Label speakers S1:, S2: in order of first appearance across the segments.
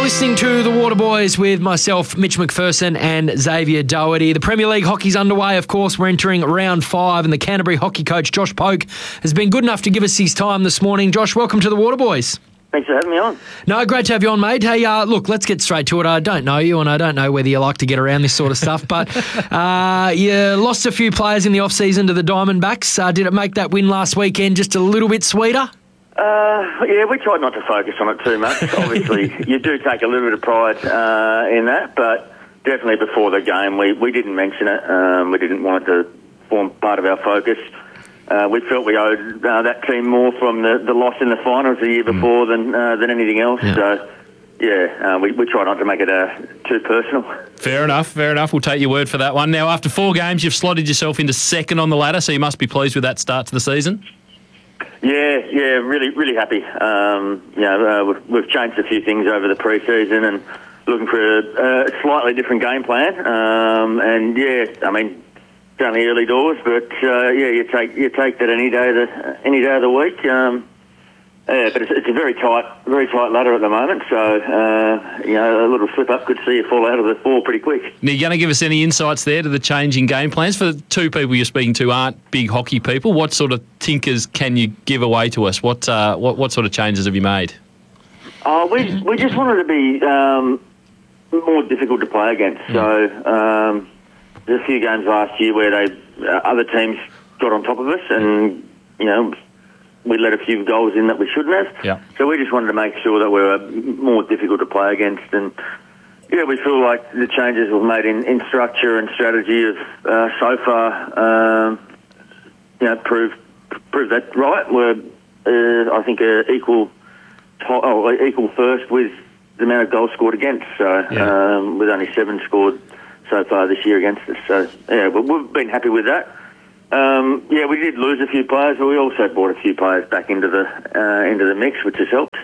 S1: listening to The Waterboys with myself, Mitch McPherson, and Xavier Doherty. The Premier League hockey's underway, of course. We're entering round 5, and the Canterbury hockey coach, Josh Poke, has been good enough to give us his time this morning. Josh, welcome to The Waterboys.
S2: Thanks for having me on.
S1: No, great to have you on, mate. Hey, look, let's get straight to it. I don't know you, and I don't know whether you like to get around this sort of stuff, but you lost a few players in the off-season to the Diamondbacks. Did it make that win last weekend just a little bit sweeter?
S2: Yeah, we tried not to focus on it too much. Obviously, you do take a little bit of pride in that, but definitely before the game, we didn't mention it. We didn't want it to form part of our focus. We felt we owed that team more from the loss in the finals the year before than anything else. Yeah. So, yeah, we try not to make it too personal.
S3: Fair enough. We'll take your word for that one. Now, after 4 games, you've slotted yourself into second on the ladder, so you must be pleased with that start to the season.
S2: Yeah, really happy. We've changed a few things over the pre-season and looking for a slightly different game plan. It's only early doors, but you take that any day of the week. But it's a very tight ladder at the moment. So a little slip up could see you fall out of the 4 pretty quick.
S3: Now, you going to give us any insights there to the changing game plans? For the 2 people you're speaking to aren't big hockey people. What sort of tinkers can you give away to us? What sort of changes have you made?
S2: We just wanted to be more difficult to play against. So. There's a few games last year where other teams got on top of us and, we let a few goals in that we shouldn't have.
S3: Yeah.
S2: So we just wanted to make sure that we were more difficult to play against. And, we feel like the changes we've made in structure and strategy have so far, proved that right. We're, I think, equal first with the amount of goals scored against. So with only 7 scored so far this year against us. So, we've been happy with that. We did lose a few players, but we also brought a few players back into the mix, which has helped.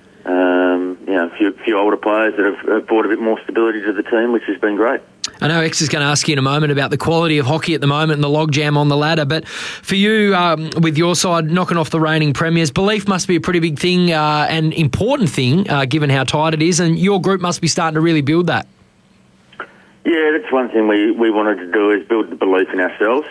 S2: A few older players that have brought a bit more stability to the team, which has been great.
S1: I know X is going to ask you in a moment about the quality of hockey at the moment and the logjam on the ladder, but for you, with your side knocking off the reigning premiers, belief must be a pretty big thing, and important thing, given how tight it is, and your group must be starting to really build that.
S2: Yeah, that's one thing we wanted to do is build the belief in ourselves.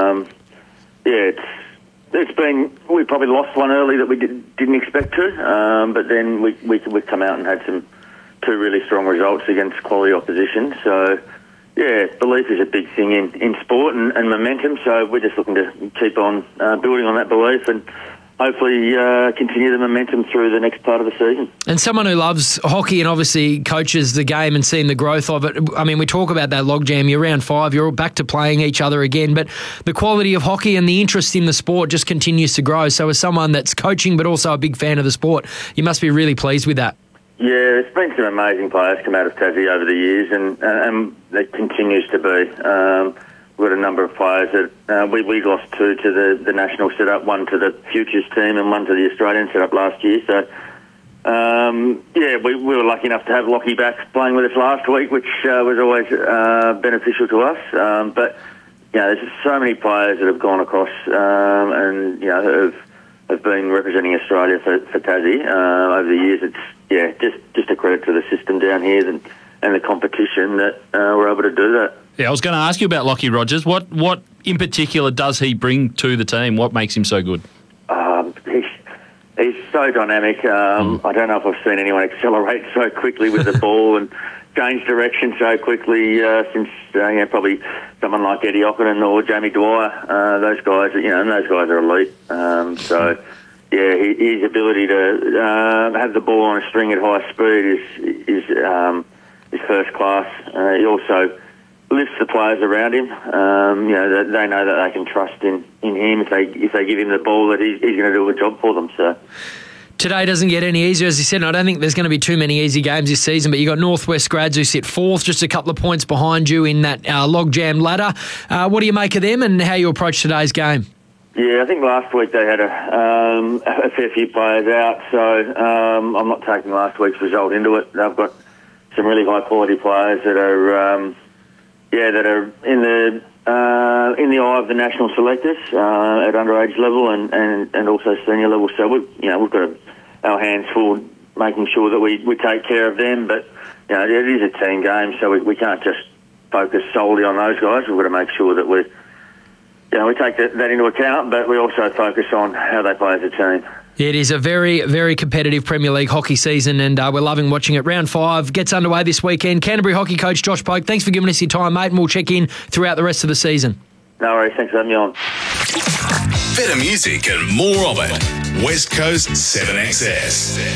S2: It's been, we probably lost one early that we didn't expect to, but then we've come out and had 2 really strong results against quality opposition. So, belief is a big thing in sport and momentum. So we're just looking to keep on building on that belief and hopefully continue the momentum through the next part of the season.
S1: And someone who loves hockey and obviously coaches the game and seeing the growth of it, I mean, we talk about that logjam, you're round 5, you're all back to playing each other again, but the quality of hockey and the interest in the sport just continues to grow. So as someone that's coaching but also a big fan of the sport, you must be really pleased with that.
S2: Yeah, there's been some amazing players come out of Tassie over the years and it continues to be. We've got a number of players that we lost 2 to the national setup, 1 to the Futures team and 1 to the Australian setup last year. So, we were lucky enough to have Lockie back playing with us last week, which was always beneficial to us. But there's so many players that have gone across and have been representing Australia for Tassie over the years. It's just a credit to the system down here and the competition that we're able to do that.
S3: Yeah, I was going to ask you about Lockie Rogers. What in particular does he bring to the team? What makes him so good?
S2: He's so dynamic. I don't know if I've seen anyone accelerate so quickly with the ball and change direction so quickly since probably someone like Eddie Ockenden or Jamie Dwyer. Those guys, and those guys are elite. His ability to have the ball on a string at high speed is first class. He also lifts the players around him. They know that they can trust in him if they give him the ball, that he's going to do a job for them. So
S1: today doesn't get any easier, as you said, and I don't think there's going to be too many easy games this season, but you've got Northwest Grads who sit 4th, just a couple of points behind you in that logjam ladder. What do you make of them and how you approach today's game?
S2: Yeah, I think last week they had a fair few players out, so I'm not taking last week's result into it. They've got some really high quality players that are in the eye of the national selectors at underage level and also senior level. So we've got our hands full making sure that we take care of them. But it is a team game, so we can't just focus solely on those guys. We've got to make sure that we take that into account, but we also focus on how they play as a team.
S1: It is a very, very competitive Premier League hockey season, and we're loving watching it. Round 5 gets underway this weekend. Canterbury hockey coach Josh Poke, thanks for giving us your time, mate, and we'll check in throughout the rest of the season.
S2: No worries, thanks for having me on.
S4: Better music and more of it. West Coast 7XS.